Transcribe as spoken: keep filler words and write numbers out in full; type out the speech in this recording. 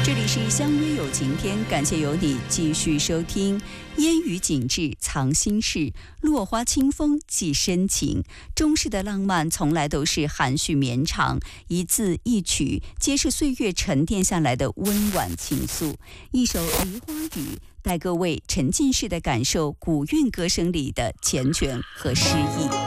这里是相约有晴天，感谢有你继续收听。烟雨景致藏心事，落花清风寄深情。中式的浪漫从来都是含蓄绵长，一字一曲皆是岁月沉淀下来的温婉情愫。一首《梨花雨》带各位沉浸式的感受古韵歌声里的缱绻和诗意。